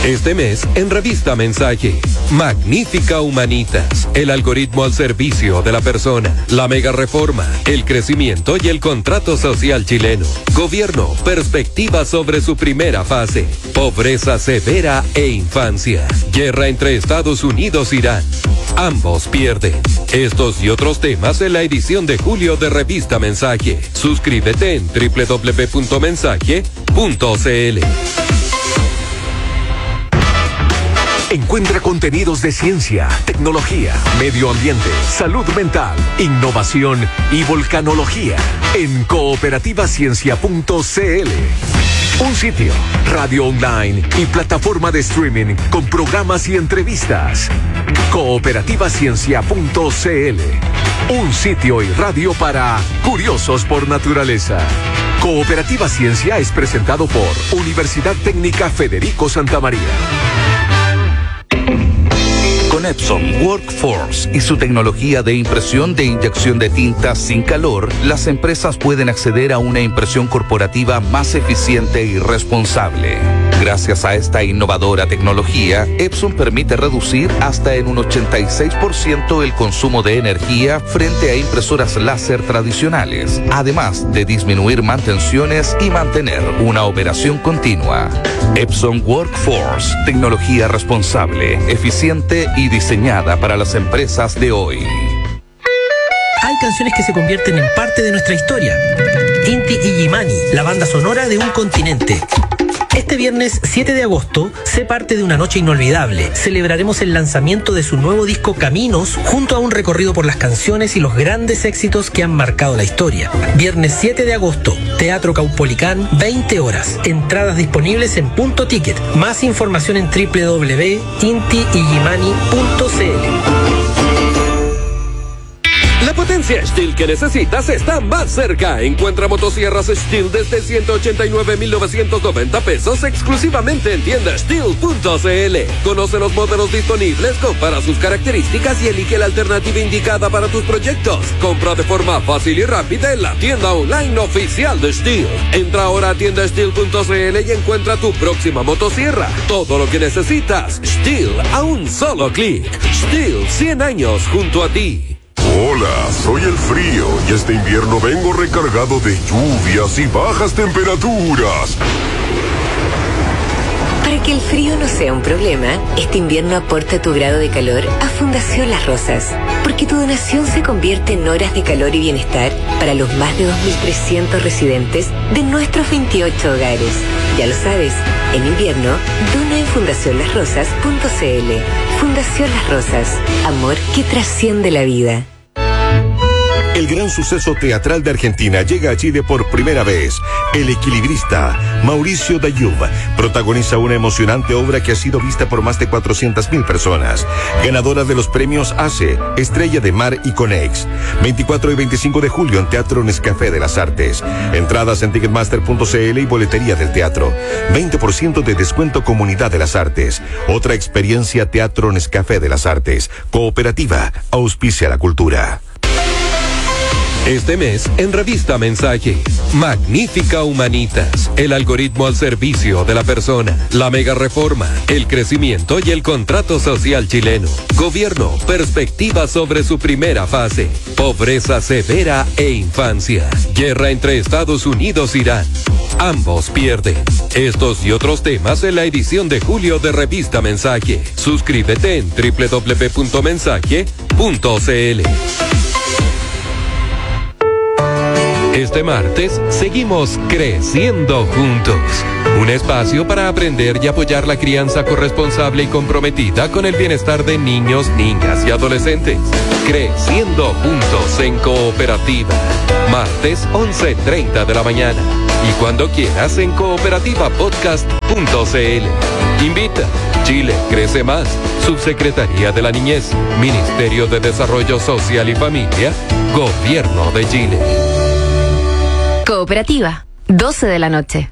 Este mes, en Revista Mensaje, Magnífica Humanitas, el algoritmo al servicio de la persona, la mega reforma, el crecimiento y el contrato social chileno, gobierno, perspectiva sobre su primera fase, pobreza severa e infancia, guerra entre Estados Unidos e Irán. Ambos pierden. Estos y otros temas en la edición de julio de Revista Mensaje. Suscríbete en www.mensaje.cl. Encuentra contenidos de ciencia, tecnología, medio ambiente, salud mental, innovación y volcanología en cooperativaciencia.cl. Un sitio, radio online y plataforma de streaming con programas y entrevistas. Cooperativaciencia.cl. Un sitio y radio para curiosos por naturaleza. Cooperativa Ciencia es presentado por Universidad Técnica Federico Santa María. Con Epson Workforce y su tecnología de impresión de inyección de tinta sin calor, las empresas pueden acceder a una impresión corporativa más eficiente y responsable. Gracias a esta innovadora tecnología, Epson permite reducir hasta en un 86% el consumo de energía frente a impresoras láser tradicionales, además de disminuir mantenciones y mantener una operación continua. Epson Workforce, tecnología responsable, eficiente y diseñada para las empresas de hoy. Hay canciones que se convierten en parte de nuestra historia. Inti Illimani, la banda sonora de un continente. Este viernes 7 de agosto, sé parte de una noche inolvidable. Celebraremos el lanzamiento de su nuevo disco Caminos, junto a un recorrido por las canciones y los grandes éxitos que han marcado la historia. Viernes 7 de agosto, Teatro Caupolicán, 20 horas. Entradas disponibles en Punto Ticket. Más información en www.intiillimani.cl. La potencia Stihl que necesitas está más cerca. Encuentra motosierras Stihl desde 189,990 pesos exclusivamente en tienda Stihl.cl. Conoce los modelos disponibles, compara sus características y elige la alternativa indicada para tus proyectos. Compra de forma fácil y rápida en la tienda online oficial de Stihl. Entra ahora a tienda Stihl.cl y encuentra tu próxima motosierra. Todo lo que necesitas, Stihl a un solo clic. Stihl, 100 años junto a ti. Hola, soy el frío y este invierno vengo recargado de lluvias y bajas temperaturas. Para que el frío no sea un problema, este invierno aporta tu grado de calor a Fundación Las Rosas, porque tu donación se convierte en horas de calor y bienestar para los más de 2.300 residentes de nuestros 28 hogares. Ya lo sabes, en invierno, dona en fundacionlasrosas.cl. Fundación Las Rosas, amor que trasciende la vida. El gran suceso teatral de Argentina llega a Chile por primera vez. El equilibrista, Mauricio Dayub, protagoniza una emocionante obra que ha sido vista por más de 400,000 personas. Ganadora de los premios ACE, Estrella de Mar y Conex. 24 y 25 de julio en Teatro Nescafé de las Artes. Entradas en Ticketmaster.cl y boletería del teatro. 20% de descuento Comunidad de las Artes. Otra experiencia Teatro Nescafé de las Artes. Cooperativa, auspicia la cultura. Este mes, en Revista Mensaje, Magnífica Humanitas, el algoritmo al servicio de la persona, la mega reforma, el crecimiento y el contrato social chileno, gobierno, perspectiva sobre su primera fase, pobreza severa e infancia, guerra entre Estados Unidos e Irán. Ambos pierden. Estos y otros temas en la edición de julio de Revista Mensaje. Suscríbete en www.mensaje.cl. Este martes seguimos creciendo juntos. Un espacio para aprender y apoyar la crianza corresponsable y comprometida con el bienestar de niños, niñas y adolescentes. Creciendo juntos en Cooperativa. Martes 11:30 de la mañana. Y cuando quieras en cooperativapodcast.cl. Invita. Chile crece más. Subsecretaría de la Niñez. Ministerio de Desarrollo Social y Familia. Gobierno de Chile. Cooperativa, 12 de la noche.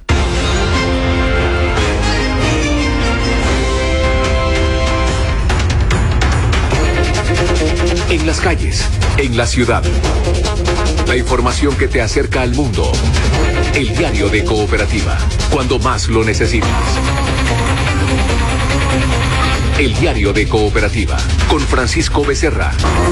En las calles, en la ciudad. La información que te acerca al mundo. El diario de Cooperativa, cuando más lo necesitas. El diario de Cooperativa, con Francisco Becerra.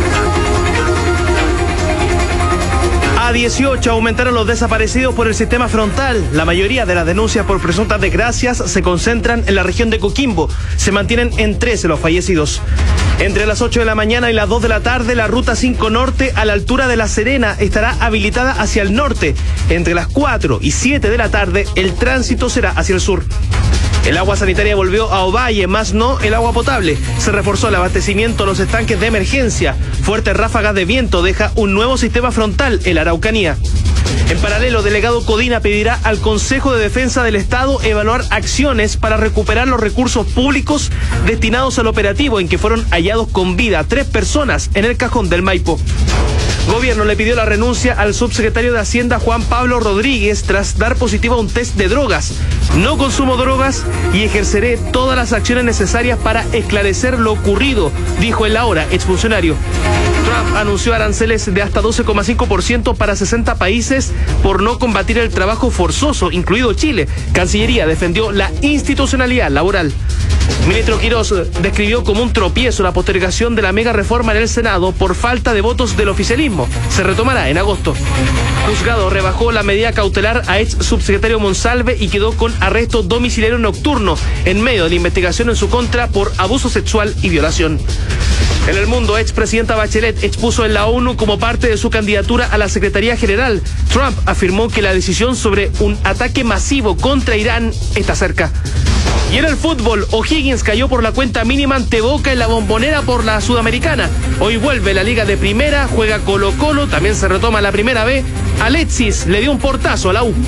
A 18 aumentaron los desaparecidos por el sistema frontal. La mayoría de las denuncias por presuntas desgracias se concentran en la región de Coquimbo. Se mantienen en 13 los fallecidos. Entre las 8 de la mañana y las 2 de la tarde, la ruta 5 Norte a la altura de La Serena estará habilitada hacia el norte. Entre las 4 y 7 de la tarde, el tránsito será hacia el sur. El agua sanitaria volvió a Ovalle, más no el agua potable. Se reforzó el abastecimiento a los estanques de emergencia. Fuertes ráfagas de viento deja un nuevo sistema frontal en la Araucanía. En paralelo, delegado Codina pedirá al Consejo de Defensa del Estado evaluar acciones para recuperar los recursos públicos destinados al operativo en que fueron hallados con vida 3 personas en el cajón del Maipo. Gobierno le pidió la renuncia al subsecretario de Hacienda Juan Pablo Rodríguez tras dar positivo a un test de drogas. No consumo drogas y ejerceré todas las acciones necesarias para esclarecer lo ocurrido, dijo el ahora exfuncionario. Trump anunció aranceles de hasta 12,5% para 60 países por no combatir el trabajo forzoso, incluido Chile. Cancillería defendió la institucionalidad laboral. Ministro Quirós describió como un tropiezo la postergación de la mega reforma en el Senado por falta de votos del oficialismo. Se retomará en agosto. Juzgado rebajó la medida cautelar a ex subsecretario Monsalve y quedó con arresto domiciliario nocturno en medio de la investigación en su contra por abuso sexual y violación. En el mundo, expresidenta Bachelet expuso en la ONU como parte de su candidatura a la Secretaría General. Trump afirmó que la decisión sobre un ataque masivo contra Irán está cerca. Y en el fútbol, O'Higgins cayó por la cuenta mínima ante Boca en la Bombonera por la Sudamericana. Hoy vuelve la Liga de Primera, juega Colo-Colo, también se retoma la Primera B. Alexis le dio un portazo a la U.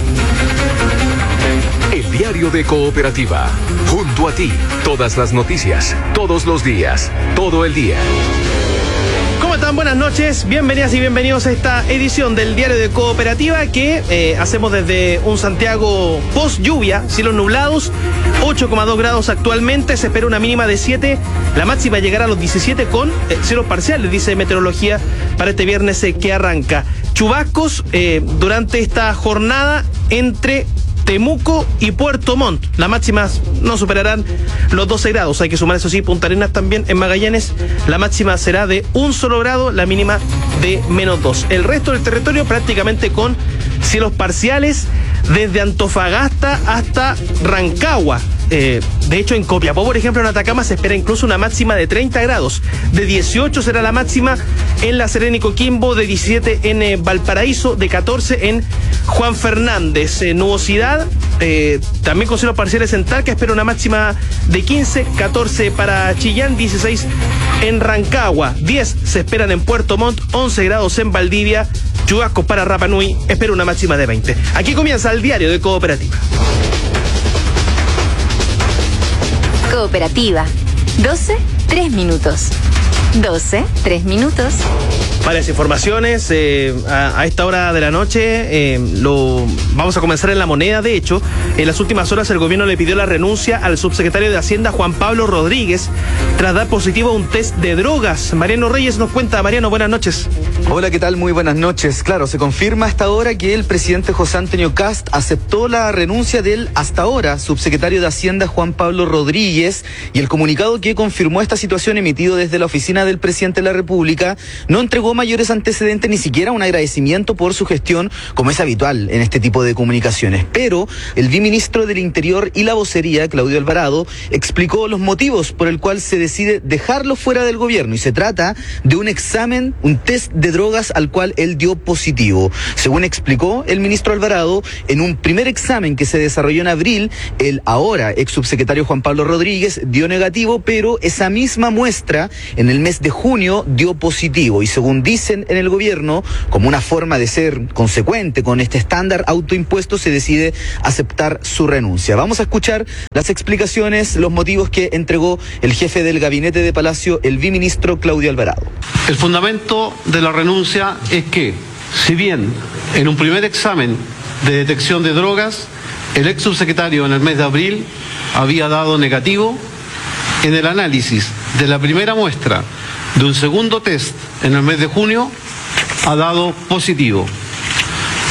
El diario de Cooperativa. Junto a ti, todas las noticias, todos los días, todo el día. ¿Cómo están? Buenas noches, bienvenidas y bienvenidos a esta edición del diario de Cooperativa que hacemos desde un Santiago post lluvia, cielos nublados, 8,2 grados actualmente, se espera una mínima de 7, la máxima llegará a los 17 con cielos parciales, dice meteorología para este viernes que arranca. Chubascos durante esta jornada entre Temuco y Puerto Montt. Las máximas no superarán los 12 grados. Hay que sumar, eso sí, Punta Arenas también en Magallanes. La máxima será de 1 solo grado, la mínima de -2. El resto del territorio prácticamente con cielos parciales desde Antofagasta hasta Rancagua. De hecho, en Copiapó, por ejemplo, en Atacama se espera incluso una máxima de 30 grados. De 18 será la máxima en La Serena y Coquimbo, de 17 en Valparaíso, de 14 en Juan Fernández. Nubosidad, también con cielos parciales en Talca, espera una máxima de 15, 14 para Chillán, 16 en Rancagua, 10 se esperan en Puerto Montt, 11 grados en Valdivia, chubascos para Rapa Nui, espera una máxima de 20. Aquí comienza el diario de Cooperativa. Cooperativa. 12, 3 minutos. 12, 3 minutos. Varias informaciones a esta hora de la noche. Vamos a comenzar en La Moneda. De hecho, en las últimas horas el gobierno le pidió la renuncia al subsecretario de Hacienda Juan Pablo Rodríguez tras dar positivo a un test de drogas. Mariano Reyes nos cuenta. Mariano, buenas noches. Hola, ¿qué tal? Muy buenas noches. Claro, se confirma hasta ahora que el presidente José Antonio Kast aceptó la renuncia del hasta ahora subsecretario de Hacienda Juan Pablo Rodríguez, y el comunicado que confirmó esta situación emitido desde la oficina del presidente de la República no entregó mayores antecedentes, ni siquiera un agradecimiento por su gestión, como es habitual en este tipo de comunicaciones. Pero el viceministro del Interior y la vocería, Claudio Alvarado, explicó los motivos por el cual se decide dejarlo fuera del gobierno, y se trata de un examen, un test de drogas al cual él dio positivo. Según explicó el ministro Alvarado, en un primer examen que se desarrolló en abril, el ahora ex subsecretario Juan Pablo Rodríguez dio negativo, pero esa misma muestra en el mes de junio dio positivo, y según dicen en el gobierno, como una forma de ser consecuente con este estándar autoimpuesto, se decide aceptar su renuncia. Vamos a escuchar las explicaciones, los motivos que entregó el jefe del gabinete de Palacio, el viceministro Claudio Alvarado. El fundamento de la renuncia es que, si bien en un primer examen de detección de drogas, el ex subsecretario en el mes de abril había dado negativo, en el análisis de la primera muestra de un segundo test en el mes de junio ha dado positivo.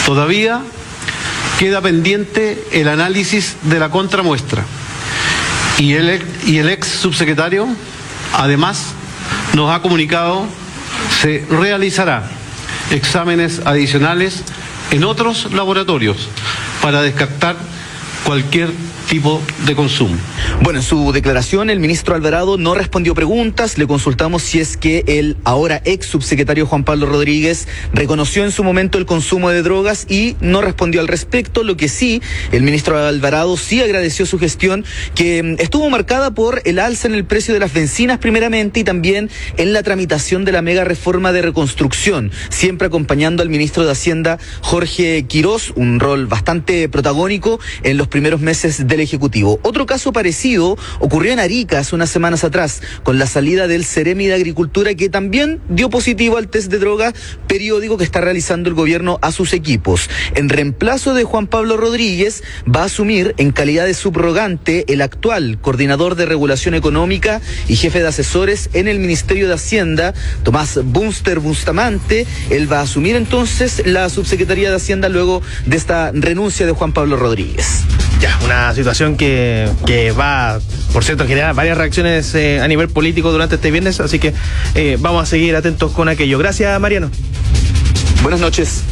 Todavía queda pendiente el análisis de la contramuestra, y el ex subsecretario, además, nos ha comunicado se realizará exámenes adicionales en otros laboratorios para descartar cualquier tipo de consumo. Bueno, en su declaración el ministro Alvarado no respondió preguntas, le consultamos si es que el ahora ex subsecretario Juan Pablo Rodríguez reconoció en su momento el consumo de drogas y no respondió al respecto. Lo que sí, el ministro Alvarado sí agradeció su gestión, que estuvo marcada por el alza en el precio de las bencinas primeramente y también en la tramitación de la mega reforma de reconstrucción, siempre acompañando al ministro de Hacienda Jorge Quirós, un rol bastante protagónico en los primeros meses del Ejecutivo. Otro caso parecido ocurrió en Arica hace unas semanas atrás, con la salida del Ceremi de Agricultura, que también dio positivo al test de droga periódico que está realizando el gobierno a sus equipos. En reemplazo de Juan Pablo Rodríguez, va a asumir en calidad de subrogante el actual coordinador de regulación económica y jefe de asesores en el Ministerio de Hacienda, Tomás Bustamante. Él va a asumir entonces la subsecretaría de Hacienda luego de esta renuncia de Juan Pablo Rodríguez. Ya, una situación que va, por cierto, a generar varias reacciones a nivel político durante este viernes, así que vamos a seguir atentos con aquello. Gracias, Mariano. Buenas noches.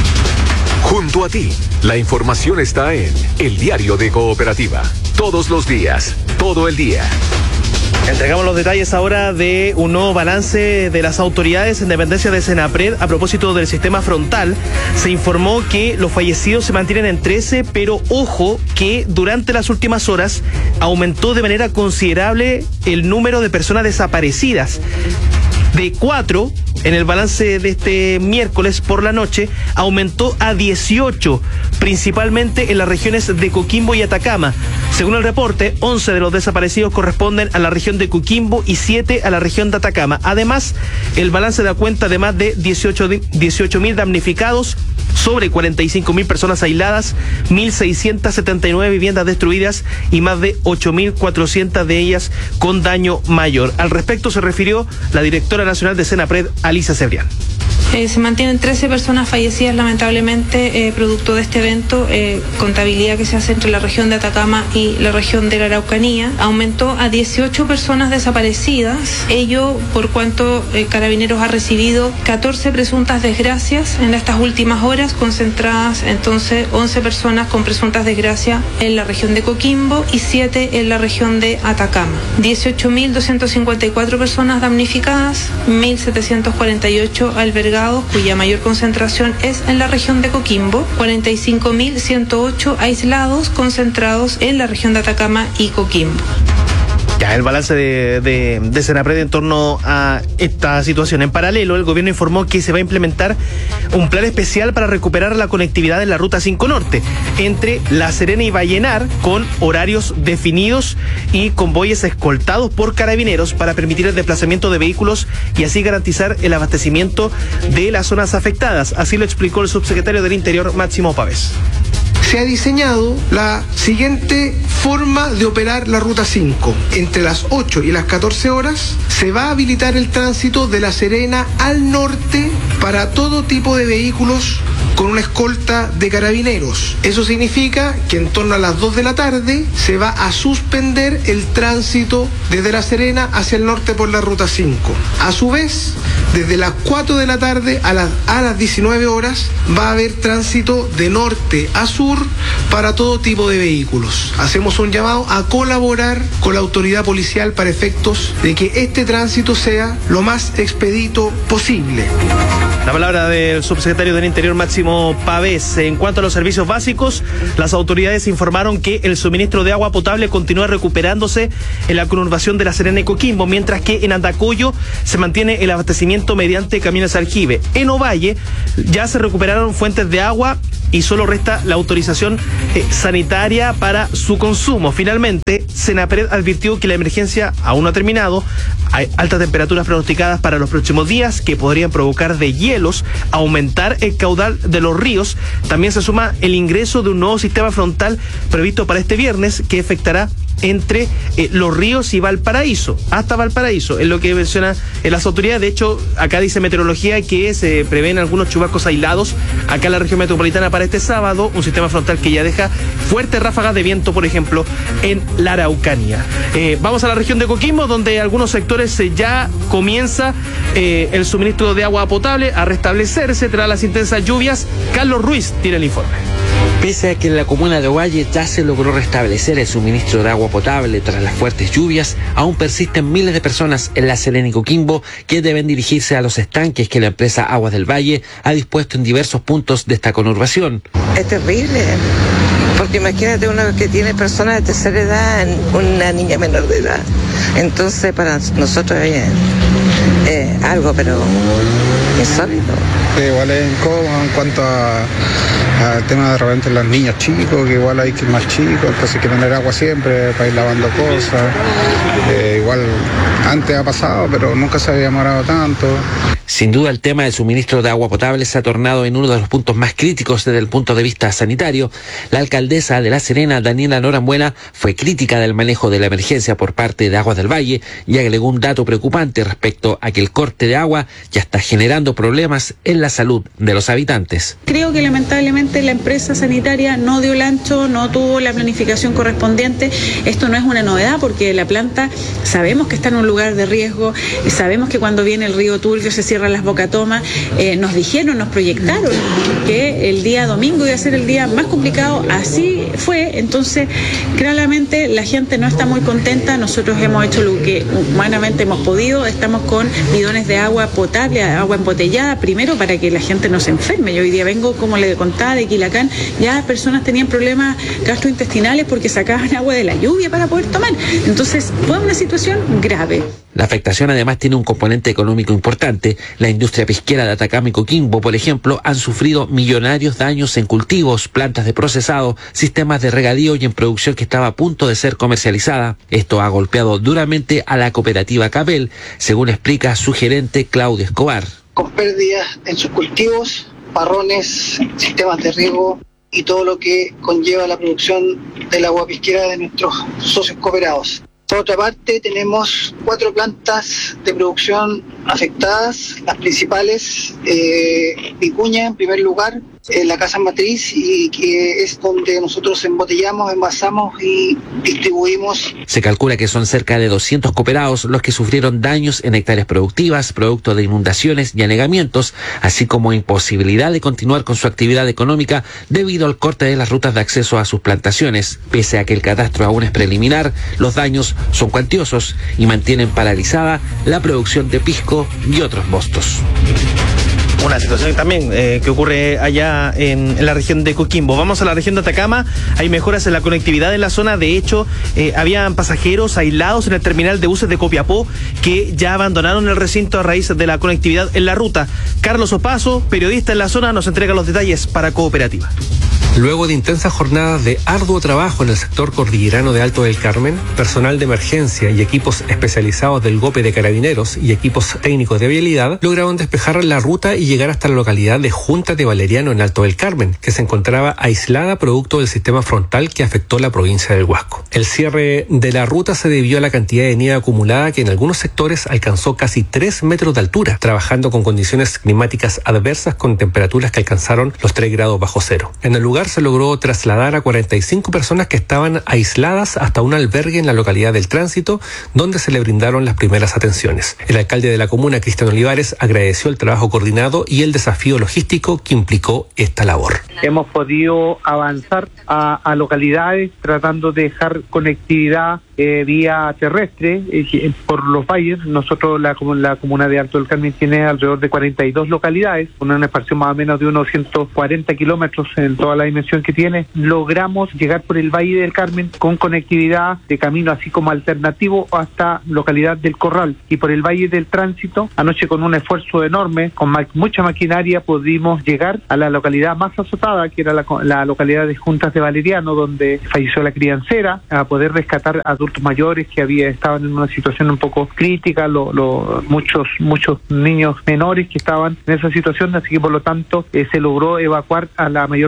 Junto a ti, la información está en El Diario de Cooperativa. Todos los días, todo el día. Entregamos los detalles ahora de un nuevo balance de las autoridades en dependencia de Senapred a propósito del sistema frontal. Se informó que los fallecidos se mantienen en 13, pero ojo que durante las últimas horas aumentó de manera considerable el número de personas desaparecidas. De 4 en el balance de este miércoles por la noche aumentó a 18, principalmente en las regiones de Coquimbo y Atacama. Según el reporte, 11 de los desaparecidos corresponden a la región de Coquimbo y 7 a la región de Atacama. Además, el balance da cuenta de más de 18.000 damnificados, sobre 45.000 personas aisladas, 1.679 viviendas destruidas y más de 8.400 de ellas con daño mayor. Al respecto se refirió la directora nacional de Senapred, Alicia Cebrián. Se mantienen 13 personas fallecidas lamentablemente producto de este evento, contabilidad que se hace entre la región de Atacama y la región de la Araucanía. Aumentó a 18 personas desaparecidas, ello por cuanto Carabineros ha recibido 14 presuntas desgracias en estas últimas horas, concentradas entonces 11 personas con presuntas desgracias en la región de Coquimbo y 7 en la región de Atacama. 18.254 personas damnificadas, 1.748 albergados, cuya mayor concentración es en la región de Coquimbo, 45.108 aislados concentrados en la región de Atacama y Coquimbo. Ya, el balance de Senapred en torno a esta situación. En paralelo, el gobierno informó que se va a implementar un plan especial para recuperar la conectividad en la Ruta 5 Norte entre La Serena y Vallenar, con horarios definidos y convoyes escoltados por Carabineros para permitir el desplazamiento de vehículos y así garantizar el abastecimiento de las zonas afectadas. Así lo explicó el subsecretario del Interior, Máximo Pavés. Se ha diseñado la siguiente forma de operar la Ruta 5. Entre las 8 y las 14 horas se va a habilitar el tránsito de La Serena al norte para todo tipo de vehículos con una escolta de Carabineros. Eso significa que en torno a las 2 de la tarde se va a suspender el tránsito desde La Serena hacia el norte por la Ruta 5. A su vez, desde las 4 de la tarde a las 19 horas va a haber tránsito de norte a sur para todo tipo de vehículos. Hacemos un llamado a colaborar con la autoridad policial para efectos de que este tránsito sea lo más expedito posible. La palabra del subsecretario del Interior, Máximo Pavés. En cuanto a los servicios básicos, las autoridades informaron que el suministro de agua potable continúa recuperándose en la conurbación de La Serena y Coquimbo, mientras que en Andacollo se mantiene el abastecimiento mediante camiones aljibe. En Ovalle ya se recuperaron fuentes de agua y solo resta la autorización sanitaria para su consumo. Finalmente, Senapred advirtió que la emergencia aún no ha terminado. Hay altas temperaturas pronosticadas para los próximos días que podrían provocar deshielos, aumentar el caudal de los ríos. También se suma el ingreso de un nuevo sistema frontal previsto para este viernes que afectará entre Los Ríos y Valparaíso, hasta Valparaíso, es lo que mencionan las autoridades. De hecho, acá dice meteorología que se prevén algunos chubascos aislados acá en la región metropolitana para este sábado, un sistema frontal que ya deja fuertes ráfagas de viento, por ejemplo, en la Araucanía. Vamos a la región de Coquimbo, donde algunos sectores ya comienza el suministro de agua potable a restablecerse tras las intensas lluvias. Carlos Ruiz tiene el informe. Pese a que en la comuna de Ovalle ya se logró restablecer el suministro de agua potable tras las fuertes lluvias, aún persisten miles de personas en La Serena y Coquimbo que deben dirigirse a los estanques que la empresa Aguas del Valle ha dispuesto en diversos puntos de esta conurbación. Es terrible, porque imagínate uno que tiene personas de tercera edad, una niña menor de edad. Entonces para nosotros es algo, pero insólito. Igual es incómodo en cuanto al tema de repente los niños chicos, que igual hay que ir más chicos, entonces hay que tener agua siempre para ir lavando cosas. Igual antes ha pasado, pero nunca se había demorado tanto. Sin duda el tema del suministro de agua potable se ha tornado en uno de los puntos más críticos desde el punto de vista sanitario. La alcaldesa de La Serena, Daniela Norambuena, fue crítica del manejo de la emergencia por parte de Aguas del Valle y agregó un dato preocupante respecto a que el corte de agua ya está generando problemas en la salud de los habitantes. Creo que lamentablemente la empresa sanitaria no dio el ancho, no tuvo la planificación correspondiente. Esto no es una novedad porque la planta sabemos que está en un lugar de riesgo, sabemos que cuando viene el río Turbio se cierran las bocatomas, nos dijeron, nos proyectaron que el día domingo iba a ser el día más complicado, así fue. Entonces claramente la gente no está muy contenta. Nosotros hemos hecho lo que humanamente hemos podido, estamos con bidones de agua potable, agua embotellada, primero para que la gente no se enferme. Yo hoy día vengo, como le contaba, de Quilacán, ya personas tenían problemas gastrointestinales porque sacaban agua de la lluvia para poder tomar. Entonces fue una situación grave. La afectación además tiene un componente económico importante. La industria pesquera de Atacama y Coquimbo, por ejemplo, han sufrido millonarios daños en cultivos, plantas de procesado, sistemas de regadío y en producción que estaba a punto de ser comercializada. Esto ha golpeado duramente a la cooperativa Cabel, según explica su gerente Claudio Escobar. Con pérdidas en sus cultivos, parrones, sistemas de riego y todo lo que conlleva la producción del agua pesquera de nuestros socios cooperados. Por otra parte, tenemos 4 plantas de producción afectadas, las principales, Vicuña en primer lugar, la casa matriz, y que es donde nosotros embotellamos, envasamos y distribuimos. Se calcula que son cerca de 200 cooperados los que sufrieron daños en hectáreas productivas, producto de inundaciones y anegamientos, así como imposibilidad de continuar con su actividad económica debido al corte de las rutas de acceso a sus plantaciones. Pese a que el catastro aún es preliminar, los daños son cuantiosos y mantienen paralizada la producción de pisco y otros mostos. Una situación también que ocurre allá en la región de Coquimbo. Vamos a la región de Atacama. Hay mejoras en la conectividad en la zona. De hecho, habían pasajeros aislados en el terminal de buses de Copiapó que ya abandonaron el recinto a raíz de la conectividad en la ruta. Carlos Opaso, periodista en la zona, nos entrega los detalles para Cooperativa. Luego de intensas jornadas de arduo trabajo en el sector cordillerano de Alto del Carmen, personal de emergencia y equipos especializados del GOPE de Carabineros y equipos técnicos de vialidad lograron despejar la ruta y llegar hasta la localidad de Junta de Valeriano en Alto del Carmen, que se encontraba aislada producto del sistema frontal que afectó la provincia del Huasco. El cierre de la ruta se debió a la cantidad de nieve acumulada que en algunos sectores alcanzó casi 3 metros de altura, trabajando con condiciones climáticas adversas con temperaturas que alcanzaron los 3 grados bajo cero. En el lugar se logró trasladar a 45 personas que estaban aisladas hasta un albergue en la localidad del Tránsito, donde se le brindaron las primeras atenciones. El alcalde de la comuna, Cristian Olivares, agradeció el trabajo coordinado y el desafío logístico que implicó esta labor. Hemos podido avanzar a localidades tratando de dejar conectividad vía terrestre por los valles. Nosotros, la comuna de Alto del Carmen tiene alrededor de 42 localidades, con una expansión más o menos de unos 140 kilómetros en toda la dimensión que tiene. Logramos llegar por el Valle del Carmen con conectividad de camino así como alternativo hasta localidad del Corral, y por el Valle del Tránsito, anoche con un esfuerzo enorme, con mucha maquinaria, pudimos llegar a la localidad más azotada, que era la localidad de Juntas de Valeriano, donde falleció la criancera, a poder rescatar a adultos mayores que estaban en una situación un poco crítica, muchos niños menores que estaban en esa situación, así que por lo tanto se logró evacuar a la mayor parte de las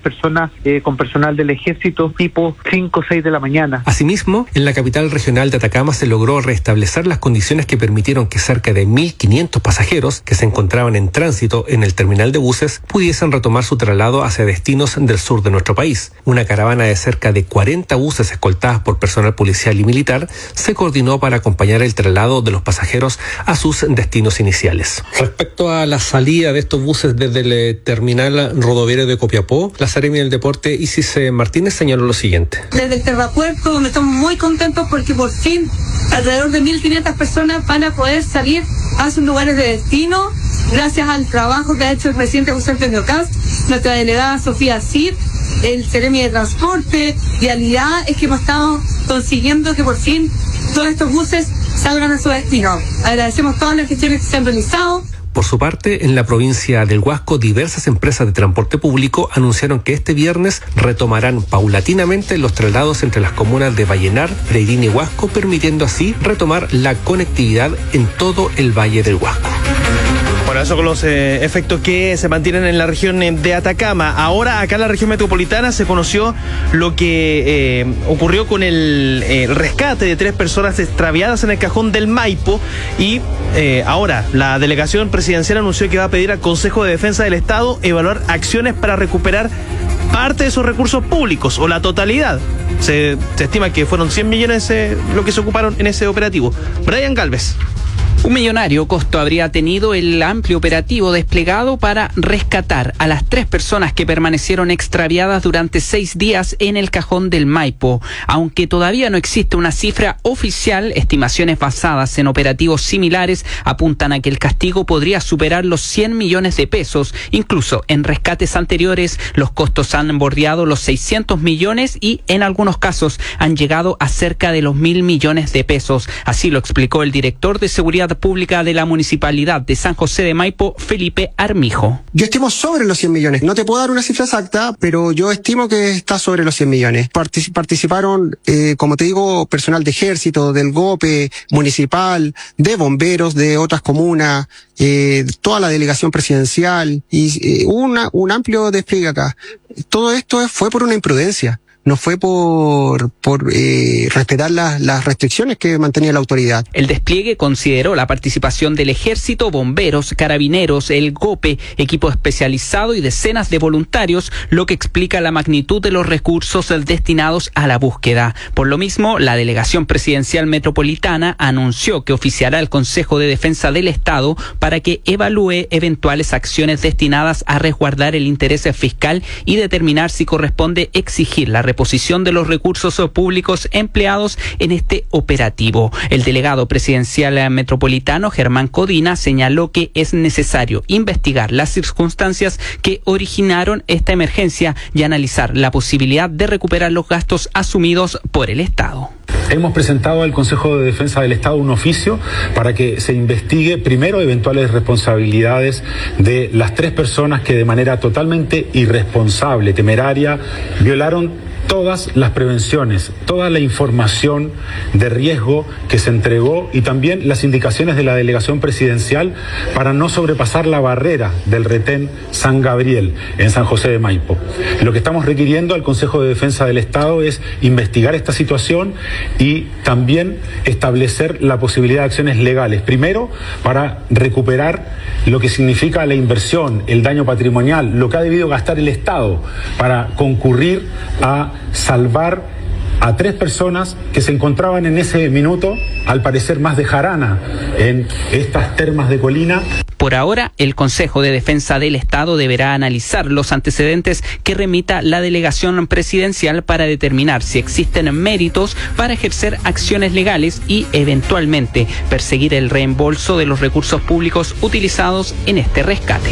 personas con personal del ejército tipo 5 o 6 de la mañana. Asimismo, en la capital regional de Atacama se logró restablecer las condiciones que permitieron que cerca de 1.500 pasajeros que se encontraban en tránsito en el terminal de buses pudiesen retomar su traslado hacia destinos del sur de nuestro país. Una caravana de cerca de 40 buses escoltadas por personal policial y militar se coordinó para acompañar el traslado de los pasajeros a sus destinos iniciales. Respecto a la salida de estos buses desde el terminal rodoviario de Copiapó, la Seremi del Deporte Isis Martínez señaló lo siguiente. Desde el Terrapuerto, donde estamos muy contentos porque por fin alrededor de 1.500 personas van a poder salir a sus lugares de destino, gracias al trabajo que ha hecho el presidente José Antonio Kast, nuestra delegada Sofía Cid, el Seremi de Transporte, Vialidad, es que hemos estado consiguiendo que por fin todos estos buses salgan a su destino. Agradecemos todas las gestiones que se han realizado. Por su parte, en la provincia del Huasco, diversas empresas de transporte público anunciaron que este viernes retomarán paulatinamente los traslados entre las comunas de Vallenar, Freirina y Huasco, permitiendo así retomar la conectividad en todo el Valle del Huasco. Bueno, eso con los efectos que se mantienen en la región de Atacama. Ahora, acá en la región metropolitana se conoció lo que ocurrió con el rescate de 3 personas extraviadas en el cajón del Maipo. Y ahora la delegación presidencial anunció que va a pedir al Consejo de Defensa del Estado evaluar acciones para recuperar parte de esos recursos públicos o la totalidad. Se estima que fueron 100 millones lo que se ocuparon en ese operativo. Brian Galvez. Un millonario costo habría tenido el amplio operativo desplegado para rescatar a las 3 personas que permanecieron extraviadas durante 6 días en el cajón del Maipo. Aunque todavía no existe una cifra oficial, estimaciones basadas en operativos similares apuntan a que el castigo podría superar los 100 millones de pesos. Incluso en rescates anteriores, los costos han bordeado los 600 millones y en algunos casos han llegado a cerca de los 1.000 millones de pesos. Así lo explicó el director de Seguridad Pública de la Municipalidad de San José de Maipo, Felipe Armijo. Yo estimo sobre los 100 millones. No te puedo dar una cifra exacta, pero yo estimo que está sobre los 100 millones. Participaron, como te digo, personal de ejército, del GOPE, municipal, de bomberos, de otras comunas, toda la delegación presidencial y un amplio despliegue acá. Todo esto fue por una imprudencia. No fue por respetar las restricciones que mantenía la autoridad. El despliegue consideró la participación del ejército, bomberos, carabineros, el GOPE, equipo especializado y decenas de voluntarios, lo que explica la magnitud de los recursos destinados a la búsqueda. Por lo mismo, la delegación presidencial metropolitana anunció que oficiará al Consejo de Defensa del Estado para que evalúe eventuales acciones destinadas a resguardar el interés fiscal y determinar si corresponde exigir la reposición de los recursos públicos empleados en este operativo. El delegado presidencial metropolitano, Germán Codina, señaló que es necesario investigar las circunstancias que originaron esta emergencia y analizar la posibilidad de recuperar los gastos asumidos por el Estado. Hemos presentado al Consejo de Defensa del Estado un oficio para que se investigue primero eventuales responsabilidades de las 3 personas que de manera totalmente irresponsable, temeraria, violaron todas las prevenciones, toda la información de riesgo que se entregó y también las indicaciones de la delegación presidencial para no sobrepasar la barrera del retén San Gabriel en San José de Maipo. Lo que estamos requiriendo al Consejo de Defensa del Estado es investigar esta situación y también establecer la posibilidad de acciones legales. Primero, para recuperar lo que significa la inversión, el daño patrimonial, lo que ha debido gastar el Estado para concurrir a salvar a 3 personas que se encontraban en ese minuto, al parecer más de jarana, en estas termas de Colina. Por ahora, el Consejo de Defensa del Estado deberá analizar los antecedentes que remita la delegación presidencial para determinar si existen méritos para ejercer acciones legales y, eventualmente, perseguir el reembolso de los recursos públicos utilizados en este rescate.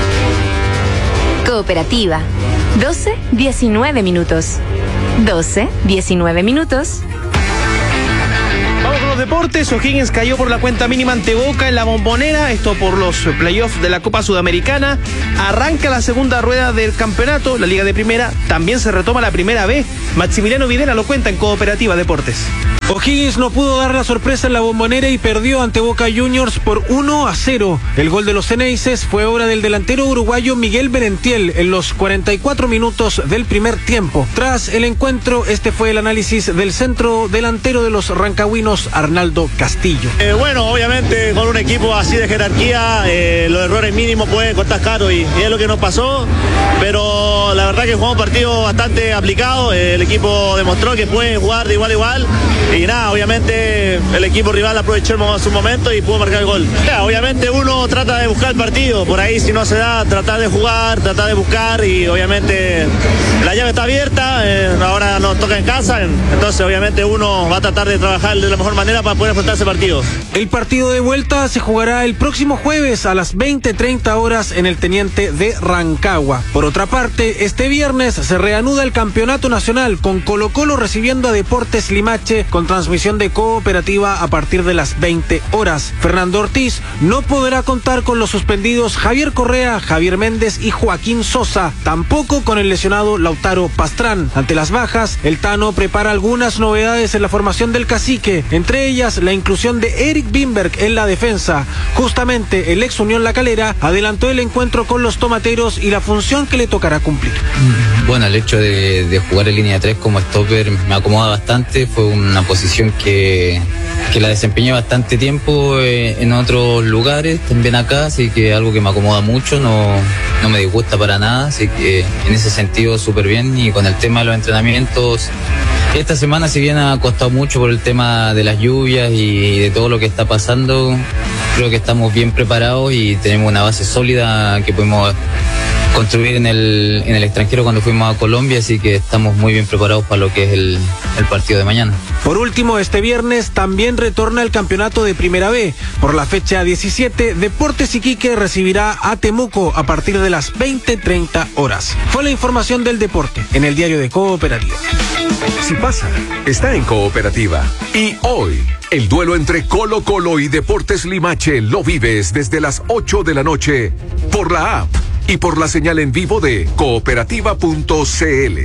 Cooperativa. 12:19 minutos. 12:19 minutos. Vamos con los deportes. O'Higgins cayó por la cuenta mínima ante Boca en la Bombonera. Esto por los playoffs de la Copa Sudamericana. Arranca la segunda rueda del campeonato. La Liga de Primera también se retoma la Primera B. Maximiliano Videla lo cuenta en Cooperativa Deportes. O'Higgins no pudo dar la sorpresa en la Bombonera y perdió ante Boca Juniors por 1-0. El gol de los Ceneices fue obra del delantero uruguayo Miguel Benentiel en los 44 minutos del primer tiempo. Tras el encuentro, este fue el análisis del centro delantero de los rancagüinos, Arnaldo Castillo. Bueno, obviamente con un equipo así de jerarquía, los errores mínimos pueden costar caro y es lo que nos pasó, pero la verdad que jugamos un partido bastante aplicado, el equipo demostró que puede jugar de igual a igual. Y nada, obviamente el equipo rival aprovechó su momento y pudo marcar el gol. Obviamente uno trata de buscar el partido, por ahí si no se da, tratar de jugar, tratar de buscar y obviamente la llave está abierta, ahora nos toca en casa, entonces obviamente uno va a tratar de trabajar de la mejor manera para poder afrontar ese partido. El partido de vuelta se jugará el próximo jueves a las 20:30 horas en el Teniente de Rancagua. Por otra parte, este viernes se reanuda el campeonato nacional con Colo-Colo recibiendo a Deportes Limache con transmisión de Cooperativa a partir de las 20 horas. Fernando Ortiz no podrá contar con los suspendidos Javier Correa, Javier Méndez y Joaquín Sosa, tampoco con el lesionado Lautaro Pastrán. Ante las bajas, el Tano prepara algunas novedades en la formación del Cacique, entre ellas la inclusión de Eric Bimberg en la defensa. Justamente el ex Unión La Calera adelantó el encuentro con los tomateros y la función que le tocará cumplir. Bueno, el hecho de jugar en línea 3 como stopper me acomoda bastante, fue una posición que la desempeñé bastante tiempo en otros lugares, también acá, así que algo que me acomoda mucho, no me disgusta para nada, así que en ese sentido súper bien. Y con el tema de los entrenamientos, esta semana si bien ha costado mucho por el tema de las lluvias y de todo lo que está pasando, creo que estamos bien preparados y tenemos una base sólida que podemos construir en el extranjero cuando fuimos a Colombia, así que estamos muy bien preparados para lo que es el partido de mañana. Por último, este viernes también retorna el campeonato de Primera B. Por la fecha 17, Deportes Iquique recibirá a Temuco a partir de las 20:30 horas. Fue la información del deporte en el diario de Cooperativa. Si pasa, está en Cooperativa. Y hoy, el duelo entre Colo-Colo y Deportes Limache lo vives desde las 8 de la noche por la app y por la señal en vivo de cooperativa.cl.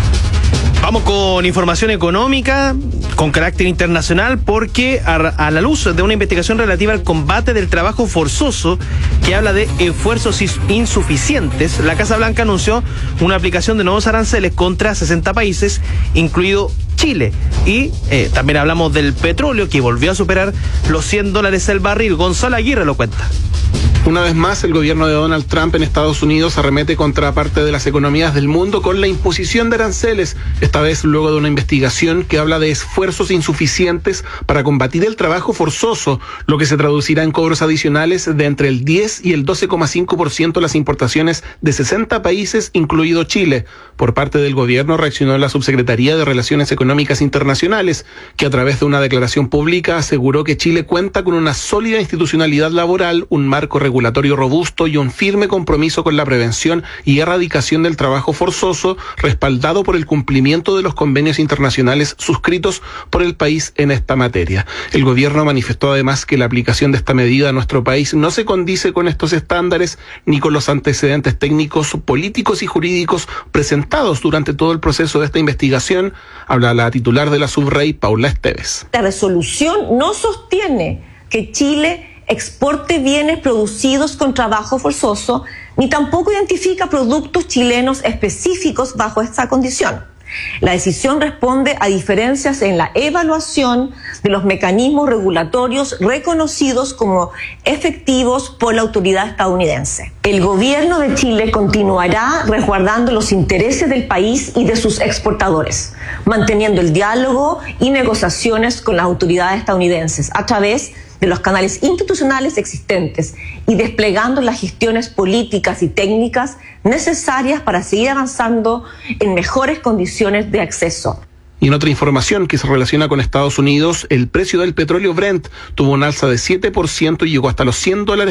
Vamos con información económica con carácter internacional porque a la luz de una investigación relativa al combate del trabajo forzoso que habla de esfuerzos insuficientes, la Casa Blanca anunció una aplicación de nuevos aranceles contra 60 países, incluido Chile. Y también hablamos del petróleo que volvió a superar los $100 el barril. Gonzalo Aguirre lo cuenta. Una vez más, el gobierno de Donald Trump en Estados Unidos arremete contra parte de las economías del mundo con la imposición de aranceles, esta vez luego de una investigación que habla de esfuerzos insuficientes para combatir el trabajo forzoso, lo que se traducirá en cobros adicionales de entre el 10 y el 12,5% de las importaciones de 60 países, incluido Chile. Por parte del gobierno reaccionó la Subsecretaría de Relaciones Económicas Internacionales, que a través de una declaración pública aseguró que Chile cuenta con una sólida institucionalidad laboral, un marco regulatorio robusto y un firme compromiso con la prevención y erradicación del trabajo forzoso, respaldado por el cumplimiento de los convenios internacionales suscritos por el país en esta materia. El gobierno manifestó además que la aplicación de esta medida a nuestro país no se condice con estos estándares ni con los antecedentes técnicos, políticos y jurídicos presentados durante todo el proceso de esta investigación. Habla la titular de la Subrey, Paula Esteves. La resolución no sostiene que Chile exporte bienes producidos con trabajo forzoso, ni tampoco identifica productos chilenos específicos bajo esta condición. La decisión responde a diferencias en la evaluación de los mecanismos regulatorios reconocidos como efectivos por la autoridad estadounidense. El gobierno de Chile continuará resguardando los intereses del país y de sus exportadores, manteniendo el diálogo y negociaciones con las autoridades estadounidenses a través de los canales institucionales existentes y desplegando las gestiones políticas y técnicas necesarias para seguir avanzando en mejores condiciones de acceso. Y en otra información que se relaciona con Estados Unidos, el precio del petróleo Brent tuvo un alza de 7% y llegó hasta los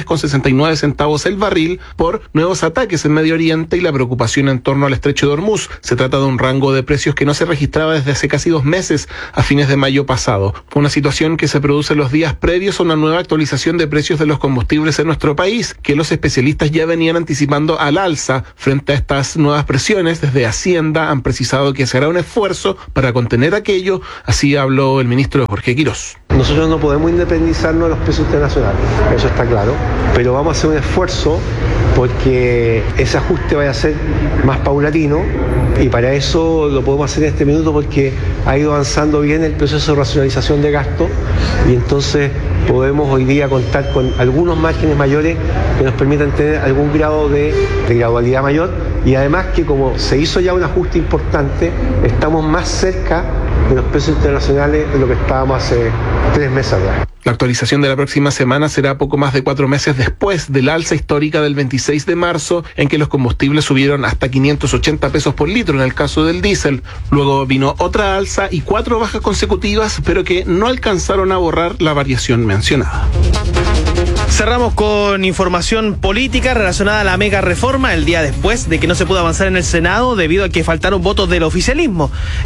$100.69 el barril por nuevos ataques en Medio Oriente y la preocupación en torno al estrecho de Hormuz. Se trata de un rango de precios que no se registraba desde hace casi 2 meses, a fines de mayo pasado. Fue una situación que se produce en los días previos a una nueva actualización de precios de los combustibles en nuestro país, que los especialistas ya venían anticipando al alza. Frente a estas nuevas presiones, desde Hacienda han precisado que se hará un esfuerzo para contener aquello, así habló el ministro Jorge Quirós. Nosotros no podemos independizarnos de los precios internacionales, eso está claro, pero vamos a hacer un esfuerzo porque ese ajuste vaya a ser más paulatino y para eso lo podemos hacer en este minuto porque ha ido avanzando bien el proceso de racionalización de gasto y entonces podemos hoy día contar con algunos márgenes mayores que nos permitan tener algún grado de gradualidad mayor y además que como se hizo ya un ajuste importante, estamos más cerca de los precios internacionales de lo que estábamos hace 3 meses atrás. La actualización de la próxima semana será poco más de 4 meses después del alza histórica del 26 de marzo, en que los combustibles subieron hasta 580 pesos por litro en el caso del diésel. Luego vino otra alza y 4 bajas consecutivas, pero que no alcanzaron a borrar la variación mencionada. Cerramos con información política relacionada a la mega reforma el día después de que no se pudo avanzar en el Senado debido a que faltaron votos del oficialismo.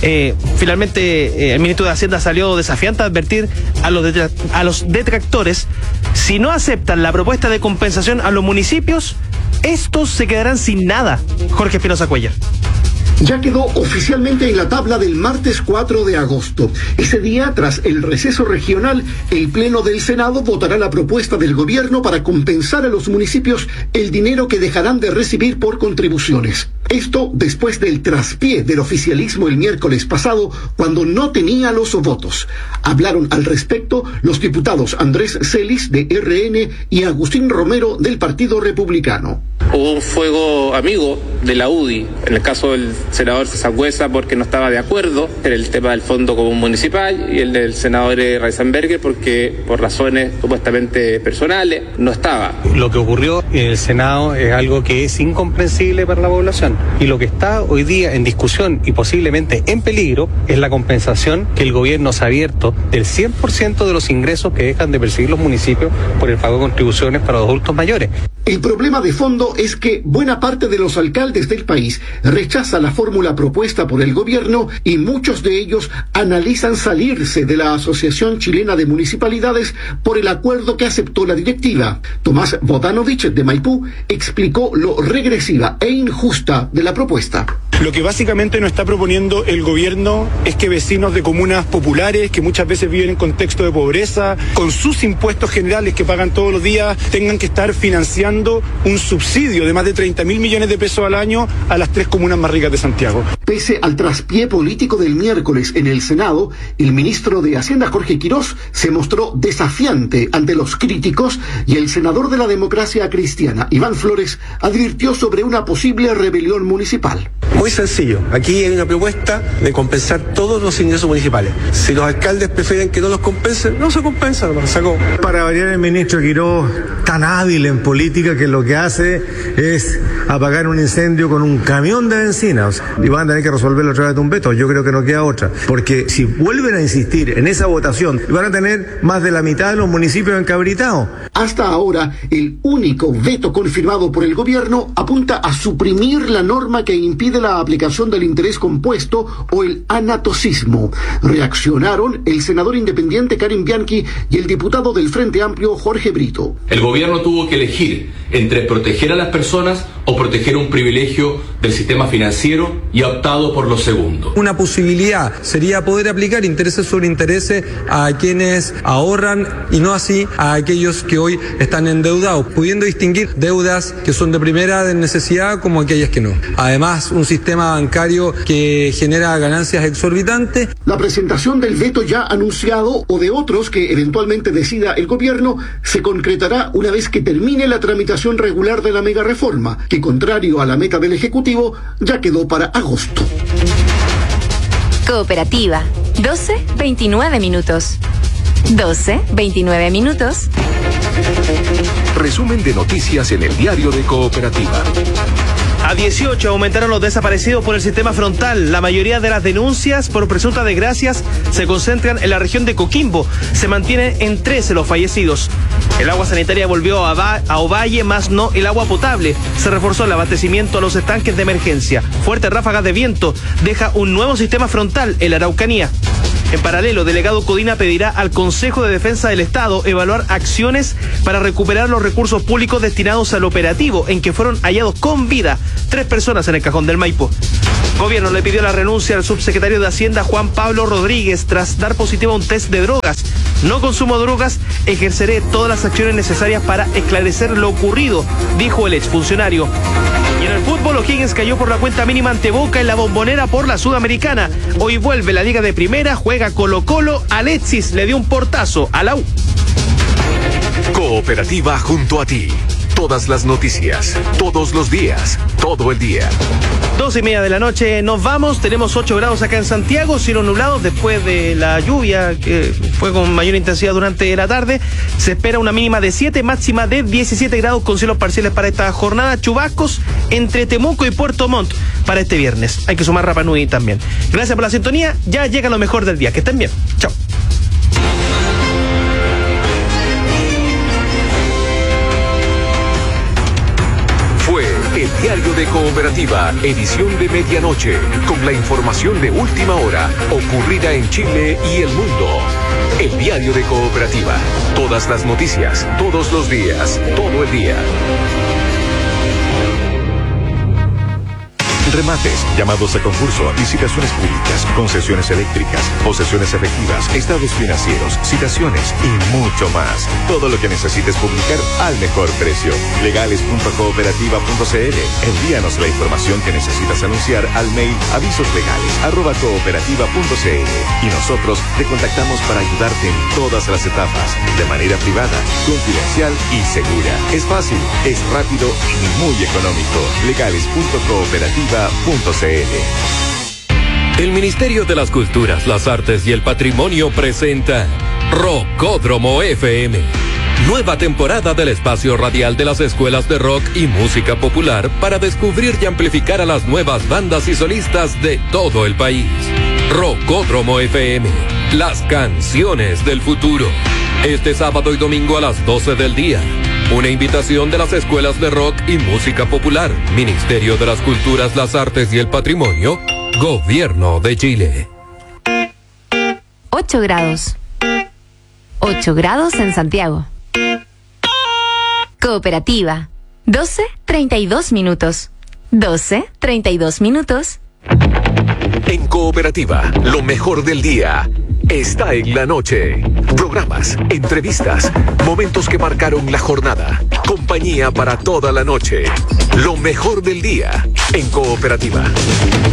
Finalmente, el ministro de Hacienda salió desafiante a advertir a los detractores: si no aceptan la propuesta de compensación a los municipios, estos se quedarán sin nada. Jorge Espinosa Cuellar. Ya quedó oficialmente en la tabla del martes 4 de agosto. Ese día, tras el receso regional, el Pleno del Senado votará la propuesta del gobierno para compensar a los municipios el dinero que dejarán de recibir por contribuciones. Esto después del traspié del oficialismo el miércoles pasado, cuando no tenía los votos. Hablaron al respecto los diputados Andrés Celis, de RN, y Agustín Romero, del Partido Republicano. Hubo un fuego amigo de la UDI, en el caso del senador Sangüesa, porque no estaba de acuerdo en el tema del Fondo Común Municipal, y el del senador Reisenberger porque por razones supuestamente personales no estaba. Lo que ocurrió en el Senado es algo que es incomprensible para la población, y lo que está hoy día en discusión y posiblemente en peligro es la compensación que el gobierno se ha abierto del 100% de los ingresos que dejan de percibir los municipios por el pago de contribuciones para los adultos mayores. El problema de fondo es que buena parte de los alcaldes del país rechaza la fórmula propuesta por el gobierno y muchos de ellos analizan salirse de la Asociación Chilena de Municipalidades por el acuerdo que aceptó la directiva. Tomás Bodanovich, de Maipú, explicó lo regresiva e injusta de la propuesta. Lo que básicamente nos está proponiendo el gobierno es que vecinos de comunas populares, que muchas veces viven en contexto de pobreza, con sus impuestos generales que pagan todos los días, tengan que estar financiando un subsidio de más de 30.000 millones de pesos al año a las 3 comunas más ricas de Santiago. Pese al traspié político del miércoles en el Senado, el ministro de Hacienda, Jorge Quirós, se mostró desafiante ante los críticos y el senador de la Democracia Cristiana, Iván Flores, advirtió sobre una posible rebelión municipal. Muy sencillo, aquí hay una propuesta de compensar todos los ingresos municipales. Si los alcaldes prefieren que no los compensen, no se compensan, se acabó. Para variar, el ministro Quirós, tan hábil en política, que lo que hace es apagar un incendio con un camión de benzina, y van a tener que resolverlo a través de un veto. Yo creo que no queda otra, porque si vuelven a insistir en esa votación, van a tener más de la mitad de los municipios encabritados. Hasta ahora, el único veto confirmado por el gobierno apunta a suprimir la norma que impide la aplicación del interés compuesto o el anatocismo. Reaccionaron el senador independiente Karim Bianchi y el diputado del Frente Amplio Jorge Brito. El gobierno tuvo que elegir entre proteger a las personas o proteger un privilegio del sistema financiero y ha optado por lo segundo. Una posibilidad sería poder aplicar intereses sobre intereses a quienes ahorran y no así a aquellos que hoy están endeudados, pudiendo distinguir deudas que son de primera necesidad como aquellas que no. Además, un sistema bancario que genera ganancias exorbitantes. La presentación del veto ya anunciado o de otros que eventualmente decida el gobierno se concretará una vez que termine la tramitación regular de la mega reforma, que contrario a la meta del Ejecutivo ya quedó para agosto. Cooperativa, 12:29 minutos. 12:29 minutos. Resumen de noticias en el diario de Cooperativa. A 18 aumentaron los desaparecidos por el sistema frontal. La mayoría de las denuncias por presuntas desgracias se concentran en la región de Coquimbo. Se mantienen en 13 los fallecidos. El agua sanitaria volvió a Ovalle, más no el agua potable. Se reforzó el abastecimiento a los estanques de emergencia. Fuertes ráfagas de viento deja un nuevo sistema frontal en la Araucanía. En paralelo, delegado Codina pedirá al Consejo de Defensa del Estado evaluar acciones para recuperar los recursos públicos destinados al operativo en que fueron hallados con vida 3 personas en el Cajón del Maipo. Gobierno le pidió la renuncia al subsecretario de Hacienda Juan Pablo Rodríguez tras dar positivo a un test de drogas. No consumo drogas, ejerceré todas las acciones necesarias para esclarecer lo ocurrido, dijo el exfuncionario. Y en el fútbol, O'Higgins cayó por la cuenta mínima ante Boca en la Bombonera por la Sudamericana. Hoy vuelve la Liga de Primera, juega Colo-Colo, Alexis le dio un portazo a la U. Cooperativa junto a ti. Todas las noticias, todos los días, todo el día. 2:30 de la noche, nos vamos. Tenemos 8 grados acá en Santiago, cielos nublados después de la lluvia que fue con mayor intensidad durante la tarde. Se espera una mínima de 7, máxima de 17 grados con cielos parciales para esta jornada. Chubascos entre Temuco y Puerto Montt para este viernes. Hay que sumar Rapa Nui también. Gracias por la sintonía. Ya llega lo mejor del día. Que estén bien. Chao. El Diario de Cooperativa, edición de medianoche, con la información de última hora ocurrida en Chile y el mundo. El Diario de Cooperativa, todas las noticias, todos los días, todo el día. Remates, llamados a concurso, licitaciones públicas, concesiones eléctricas, posesiones efectivas, estados financieros, citaciones y mucho más. Todo lo que necesites publicar al mejor precio. Legales.cooperativa.cl. Envíanos la información que necesitas anunciar al mail avisoslegales@cooperativa.cl y nosotros te contactamos para ayudarte en todas las etapas, de manera privada, confidencial y segura. Es fácil, es rápido y muy económico. Legales.cooperativa.cl. El Ministerio de las Culturas, las Artes y el Patrimonio presenta Rockódromo FM. Nueva temporada del espacio radial de las escuelas de rock y música popular para descubrir y amplificar a las nuevas bandas y solistas de todo el país. Rockódromo FM, las canciones del futuro. Este sábado y domingo a las 12 del día. Una invitación de las escuelas de rock y música popular, Ministerio de las Culturas, las Artes y el Patrimonio, Gobierno de Chile. 8 grados. 8 grados en Santiago. Cooperativa. 12:32 minutos. 12:32 minutos. En Cooperativa, lo mejor del día está en la noche. Programas, entrevistas, momentos que marcaron la jornada. Compañía para toda la noche. Lo mejor del día en Cooperativa.